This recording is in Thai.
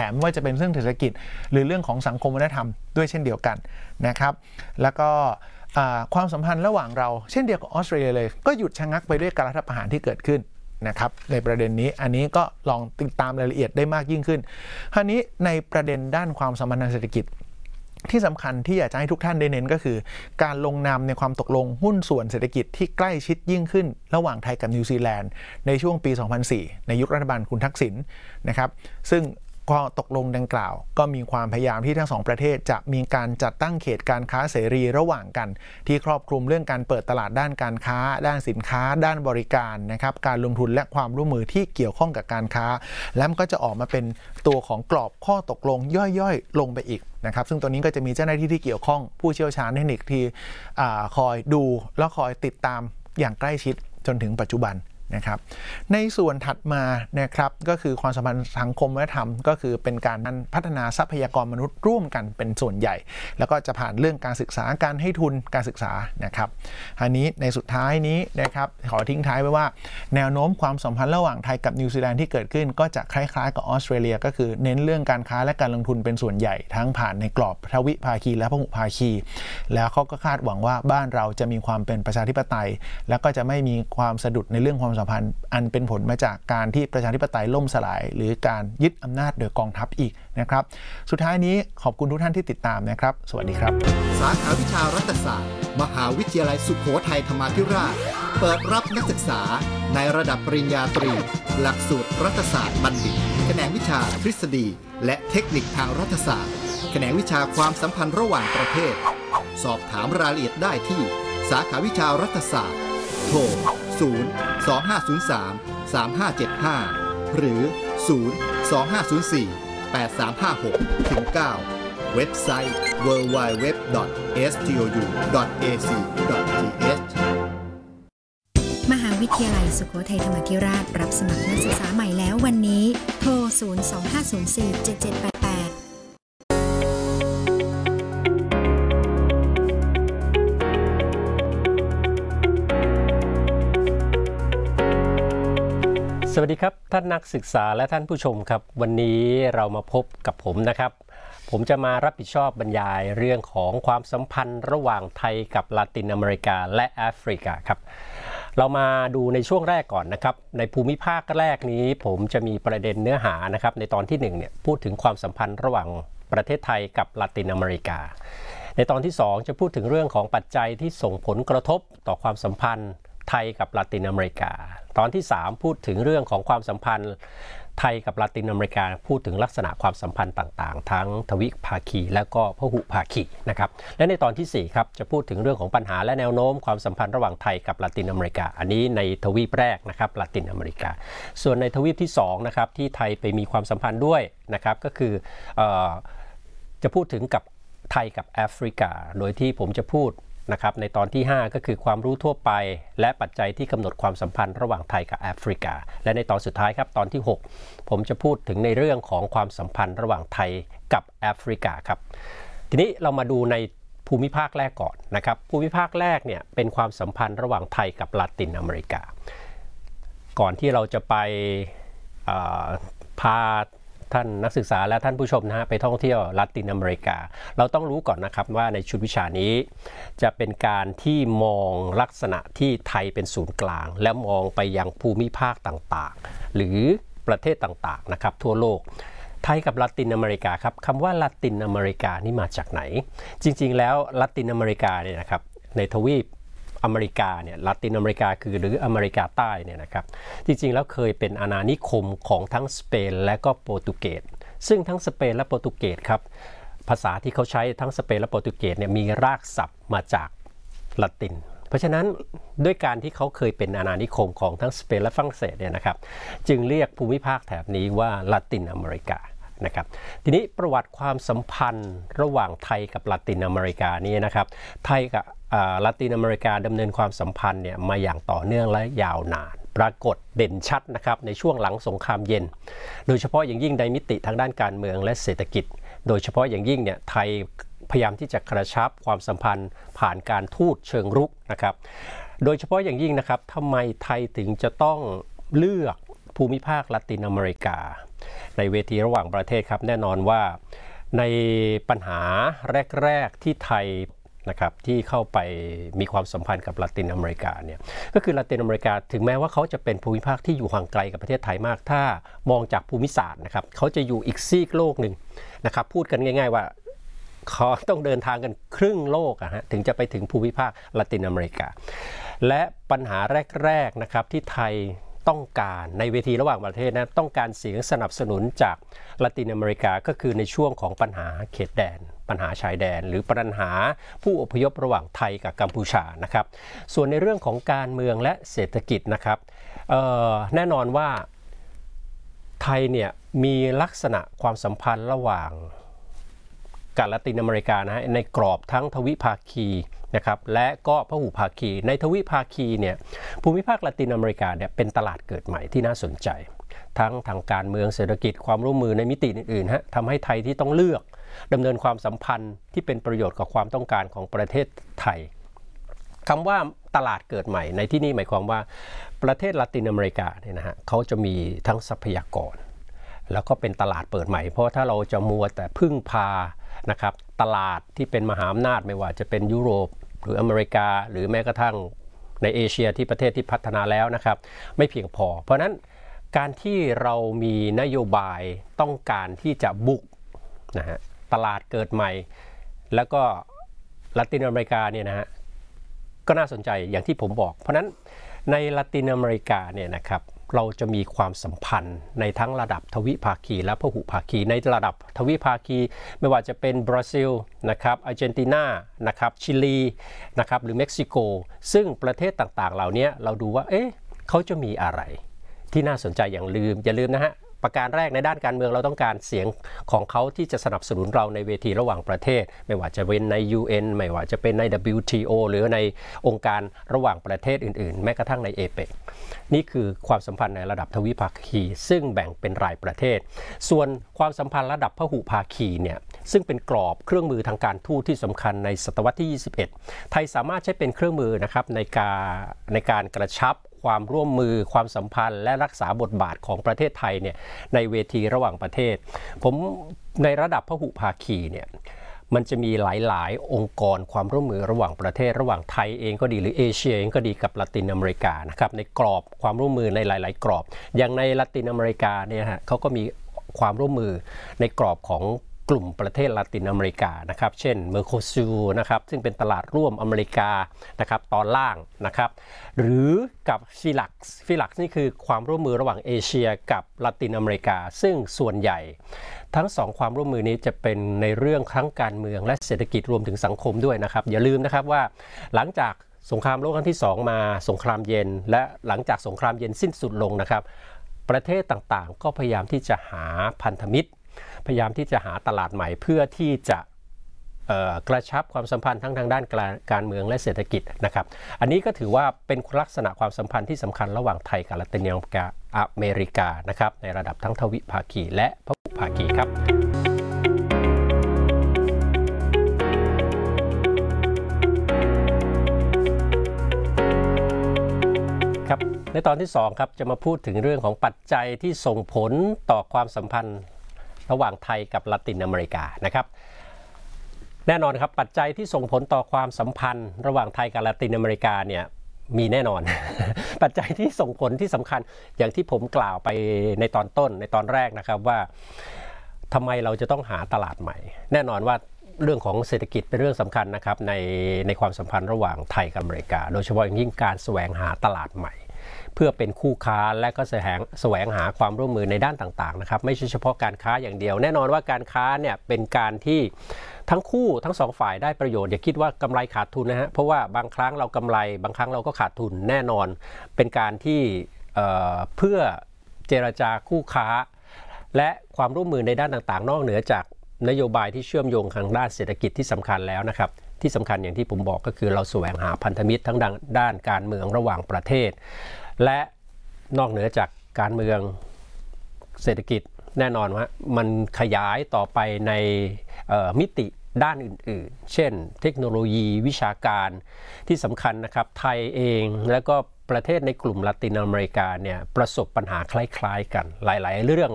นว่าจะเป็นเรื่องเศรษฐกิจหรือเรื่องของสังคมวัฒนธรรมด้วยเช่นเดียวกันนะครับแล้วก็ความสัมพันธ์ระหว่างเราเช่นเดียวกับออสเตรเลียเลยก็หยุดชะงักไปด้วยการรัฐประหารที่เกิดขึ้นนะครับในประเด็นนี้อันนี้ก็ลองติดตามรายละเอียดได้มากยิ่งขึ้นคราวนี้ในประเด็นด้านความสัมพันธ์ทางเศรษฐกิจที่สำคัญที่อยากจะให้ทุกท่านได้เน้นก็คือการลงนามในความตกลงหุ้นส่วนเศรษฐกิจที่ใกล้ชิดยิ่งขึ้นระหว่างไทยกับนิวซีแลนด์ในช่วงปี 2004 ในยุครัฐบาลคุณทักษิณนะครับซึ่งก็ตกลงดังกล่าวก็มีความพยายามที่ทั้งสองประเทศจะมีการจัดตั้งเขตการค้าเสรีระหว่างกันที่ครอบคลุมเรื่องการเปิดตลาดด้านการค้าด้านสินค้าด้านบริการนะครับการลงทุนและความร่วมมือที่เกี่ยวข้องกับการค้าแล้วมันก็จะออกมาเป็นตัวของกรอบข้อตกลงย่อยๆลงไปอีกนะครับซึ่งตัวนี้ก็จะมีเจ้าหน้าที่ที่เกี่ยวข้องผู้เชี่ยวชาญเทคนิคที่คอยดูและคอยติดตามอย่างใกล้ชิดจนถึงปัจจุบันนะครับในส่วนถัดมานะครับก็คือความสัมพันธ์สังคมวัฒนธรรมก็คือเป็นการพัฒนาทรัพยากรมนุษย์ร่วมกันเป็นส่วนใหญ่แล้วก็จะผ่านเรื่องการศึกษาการให้ทุนการศึกษานะครับอันนี้ในสุดท้ายนี้นะครับขอทิ้งท้ายไว้ว่าแนวโน้มความสัมพันธ์ระหว่างไทยกับนิวซีแลนด์ที่เกิดขึ้นก็จะคล้ายๆกับออสเตรเลียก็คือเน้นเรื่องการค้าและการลงทุนเป็นส่วนใหญ่ทั้งผ่านในกรอบทวิภาคีและพหุภาคีแล้วเขาก็คาดหวังว่าบ้านเราจะมีความเป็นประชาธิปไตยแล้วก็จะไม่มีความสะดุดในเรื่องความสัมพันธ์อันเป็นผลมาจากการที่ประชาธิปไตยล่มสลายหรือการยึดอำนาจโดยกองทัพอีกนะครับสุดท้ายนี้ขอบคุณทุกท่านที่ติดตามนะครับสวัสดีครับสาขาวิชารัฐศาสตร์มหาวิทยาลัยสุโขทัยธรรมาธิราชเปิดรับนักศึกษาในระดับปริญญาตรีหลักสูตรรัฐศาสตร์บัณฑิตแขนงวิชาทฤษฎีและเทคนิคทางรัฐศาสตร์แขนงวิชาความสัมพันธ์ระหว่างประเทศสอบถามรายละเอียดได้ที่สาขาวิชารัฐศาสตร์โทร025033575 หรือ 025048356-9 เว็บไซต์ www.stou.ac.th มหาวิทยาลัยสุโขทัยธรรมาธิราชรับสมัครนักศึกษาใหม่แล้ววันนี้โทร 025047788 สวัสดีครับท่านนักศึกษาและท่านผู้ชมครับวันนี้เรามาพบกับผมนะครับผมจะมารับผิดชอบบรรยายเรื่องของความสัมพันธ์ระหว่างไทยกับลาตินอเมริกาและแอฟริกาครับเรามาดูในช่วงแรกก่อนนะครับในภูมิภาคแรกนี้ผมจะมีประเด็นเนื้อหานะครับในตอนที่1เนี่ยพูดถึงความสัมพันธ์ระหว่างประเทศไทยกับลาตินอเมริกาในตอนที่2จะพูดถึงเรื่องของปัจจัยที่ส่งผลกระทบต่อความสัมพันธ์ไทยกับลาตินอเมริกาตอนที่3พูดถึงเรื่องของความสัมพันธ์ไทยกับลาตินอเมริกาพูดถึงลักษณะความสัมพันธ์ต่างๆทั้งทวิภาคีและก็พหุภาคีนะครับและในตอนที่4ครับจะพูดถึงเรื่องของปัญหาและแนวโน้มความสัมพันธ์ระหว่างไทยกับลาตินอเมริกาอันนี้ในทวีปแรกนะครับลาตินอเมริกาส่วนในทวีปที่2นะครับที่ไทยไปมีความสัมพันธ์ด้วยนะครับก็คือจะพูดถึงกับไทยกับแอฟริกาโดยที่ผมจะพูดนะครับในตอนที่5ก็คือความรู้ทั่วไปและปัจจัยที่กำหนดความสัมพันธ์ระหว่างไทยกับแอฟริกาและในตอนสุดท้ายครับตอนที่6ผมจะพูดถึงในเรื่องของความสัมพันธ์ระหว่างไทยกับแอฟริกาครับทีนี้เรามาดูในภูมิภาคแรกก่อนนะครับภูมิภาคแรกเนี่ยเป็นความสัมพันธ์ระหว่างไทยกับลาตินอเมริกาก่อนที่เราจะไปพาท่านนักศึกษาและท่านผู้ชมนะฮะไปท่องเที่ยวลาตินอเมริกาเราต้องรู้ก่อนนะครับว่าในชุดวิชานี้จะเป็นการที่มองลักษณะที่ไทยเป็นศูนย์กลางและมองไปยังภูมิภาคต่างๆหรือประเทศต่างๆนะครับทั่วโลกไทยกับลาตินอเมริกาครับคำว่าลาตินอเมริกานี่มาจากไหนจริงๆแล้วลาตินอเมริกาเนี่ยนะครับในทวีปอเมริกาเนี่ยลาตินอเมริกาคือหรืออเมริกาใต้เนี่ยนะครับจริงๆแล้วเคยเป็นอาณานิคมของทั้งสเปนและก็โปรตุเกสซึ่งทั้งสเปนและโปรตุเกสครับภาษาที่เขาใช้ทั้งสเปนและโปรตุเกสเนี่ยมีรากศัพท์มาจากละตินเพราะฉะนั้นด้วยการที่เขาเคยเป็นอาณานิคมของทั้งสเปนและฝรั่งเศสเนี่ยนะครับจึงเรียกภูมิภาคแถบนี้ว่าลาตินอเมริกานะครับทีนี้ประวัติความสัมพันธ์ระหว่างไทยกับลาตินอเมริกานี่นะครับไทยกับลาตินอเมริกาดำเนินความสัมพันธ์เนี่ยมาอย่างต่อเนื่องและยาวนานปรากฏเด่นชัดนะครับในช่วงหลังสงครามเย็นโดยเฉพาะอย่างยิ่งในมิติทางด้านการเมืองและเศรษฐกิจโดยเฉพาะอย่างยิ่งเนี่ยไทยพยายามที่จะกระชับความสัมพันธ์ผ่านการทูตเชิงรุกนะครับโดยเฉพาะอย่างยิ่งนะครับทำไมไทยถึงจะต้องเลือกภูมิภาคลาตินอเมริกาในเวทีระหว่างประเทศครับแน่นอนว่าในปัญหาแรกๆที่ไทยนะครับที่เข้าไปมีความสัมพันธ์กับละตินอเมริกาเนี่ยก็คือละตินอเมริกาถึงแม้ว่าเขาจะเป็นภูมิภาคที่อยู่ห่างไกลกับประเทศไทยมากถ้ามองจากภูมิศาสตร์นะครับเขาจะอยู่อีกซีกโลกหนึ่งนะครับพูดกันง่ายๆว่าเขาต้องเดินทางกันครึ่งโลกถึงจะไปถึงภูมิภาคละตินอเมริกาและปัญหาแรกๆนะครับที่ไทยต้องการในเวทีระหว่างประเทศนะต้องการเสียงสนับสนุนจากละตินอเมริกาก็คือในช่วงของปัญหาเขตแดนปัญหาชายแดนหรือปัญหาผู้อพยพระหว่างไทยกับกัมพูชานะครับส่วนในเรื่องของการเมืองและเศรษฐกิจนะครับแน่นอนว่าไทยเนี่ยมีลักษณะความสัมพันธ์ระหว่างกับละตินอเมริกานะในกรอบทั้งทวิภาคีนะครับและก็พหุภาคีในทวิภาคีเนี่ยภูมิภาคละตินอเมริกาเนี่ยเป็นตลาดเกิดใหม่ที่น่าสนใจทั้งทางการเมืองเศรษฐกิจความร่วมมือในมิติอื่นๆทำให้ไทยที่ต้องเลือกดำเนินความสัมพันธ์ที่เป็นประโยชน์กับความต้องการของประเทศไทยคำว่าตลาดเกิดใหม่ในที่นี้หมายความว่าประเทศละตินอเมริกาเนี่ยนะฮะเขาจะมีทั้งทรัพยากรแล้วก็เป็นตลาดเปิดใหม่เพราะถ้าเราจะมัวแต่พึ่งพานะครับตลาดที่เป็นมหาอำนาจไม่ว่าจะเป็นยุโรปหรืออเมริกาหรือแม้กระทั่งในเอเชียที่ประเทศที่พัฒนาแล้วนะครับไม่เพียงพอเพราะนั้นการที่เรามีนโยบายต้องการที่จะบุกนะฮะตลาดเกิดใหม่แล้วก็ละตินอเมริกาเนี่ยนะฮะก็น่าสนใจอย่างที่ผมบอกเพราะนั้นในละตินอเมริกาเนี่ยนะครับเราจะมีความสัมพันธ์ในทั้งระดับทวิภาคีและพหุภาคีในระดับทวิภาคีไม่ว่าจะเป็นบราซิลนะครับอาร์เจนตินานะครับชิลีนะครับหรือเม็กซิโกซึ่งประเทศต่างๆเหล่านี้เราดูว่าเขาจะมีอะไรที่น่าสนใจอย่าลืมนะฮะประการแรกในด้านการเมืองเราต้องการเสียงของเขาที่จะสนับสนุนเราในเวทีระหว่างประเทศไม่ว่าจะเป็นใน UN ไม่ว่าจะเป็นใน WTO หรือในองค์การระหว่างประเทศอื่นๆแม้กระทั่งใน APEC นี่คือความสัมพันธ์ในระดับทวิภาคีซึ่งแบ่งเป็นรายประเทศส่วนความสัมพันธ์ระดับพหุภาคีเนี่ยซึ่งเป็นกรอบเครื่องมือทางการทูตที่สำคัญในศตวรรษที่ 21ไทยสามารถใช้เป็นเครื่องมือนะครับในการกระชับความร่วมมือความสัมพันธ์และรักษาบทบาทของประเทศไทยเนี่ยในเวทีระหว่างประเทศผมในระดับพหุภาคีเนี่ยมันจะมีหลายๆองค์กรความร่วมมือระหว่างประเทศระหว่างไทยเองก็ดีหรือเอเชียเองก็ดีกับละตินอเมริกานะครับในกรอบความร่วมมือในหลายๆกรอบอย่างในละตินอเมริกาเนี่ยฮะเขาก็มีความร่วมมือในกรอบของกลุ่มประเทศละตินอเมริกานะครับเช่นเมอร์โคซูนะครับซึ่งเป็นตลาดร่วมอเมริกานะครับตอนล่างนะครับหรือกับฟิลักซ์นี่คือความร่วมมือระหว่างเอเชียกับละตินอเมริกาซึ่งส่วนใหญ่ทั้งสองความร่วมมือนี้จะเป็นในเรื่องทั้งการเมืองและเศรษฐกิจรวมถึงสังคมด้วยนะครับอย่าลืมนะครับว่าหลังจากสงครามโลกครั้งที่2มาสงครามเย็นและหลังจากสงครามเย็นสิ้นสุดลงนะครับประเทศต่างๆก็พยายามที่จะหาพันธมิตรพยายามที่จะหาตลาดใหม่เพื่อที่จะกระชับความสัมพันธ์ทั้งทางด้านการเมืองและเศรษฐกิจนะครับอันนี้ก็ถือว่าเป็นลักษณะความสัมพันธ์ที่สำคัญระหว่างไทยกับละตินอเมริกานะครับในระดับทั้งทวิภาคีและพหุภาคีครับครับในตอนที่2ครับจะมาพูดถึงเรื่องของปัจจัยที่ส่งผลต่อความสัมพันธ์ระหว่างไทยกับละตินอเมริกานะครับแน่นอนครับปัจจัยที่ส่งผลต่อความสัมพันธ์ระหว่างไทยกับละตินอเมริกาเนี่ยมีแน่นอน ปัจจัยที่ส่งผลที่สำคัญอย่างที่ผมกล่าวไปในตอนต้นในตอนแรกนะครับว่าทำไมเราจะต้องหาตลาดใหม่แน่นอนว่าเรื่องของเศรษฐกิจเป็นเรื่องสำคัญนะครับในความสัมพันธ์ระหว่างไทยกับอเมริกาโดยเฉพาะอย่างยิ่งการแสวงหาตลาดใหม่เพื่อเป็นคู่ค้าและก็แสวงหาความร่วมมือในด้านต่างๆนะครับไม่ใช่เฉพาะการค้าอย่างเดียวแน่นอนว่าการค้าเนี่ยเป็นการที่ทั้งสองฝ่ายได้ประโยชน์อย่าคิดว่ากำไรขาดทุนนะฮะเพราะว่าบางครั้งเรากำไรบางครั้งเราก็ขาดทุนแน่นอนเป็นการที่เพื่อเจรจาคู่ค้าและความร่วมมือในด้านต่างๆนอกเหนือจากนโยบายที่เชื่อมโยงทางด้านเศรษฐกิจที่สำคัญแล้วนะครับที่สำคัญอย่างที่ผมบอกก็คือเราแสวงหาพันธมิตรทั้งด้านการเมืองระหว่างประเทศและนอกเหนือจากการเมืองเศรษฐกิจแน่นอนว่ามันขยายต่อไปในมิติด้านอื่นๆเช่นเทคโนโลยีวิชาการที่สำคัญนะครับไทยเองแล้วก็ประเทศในกลุ่มละตินอเมริกาเนี่ยประสบปัญหาคล้ายๆกันหลายๆเรื่อง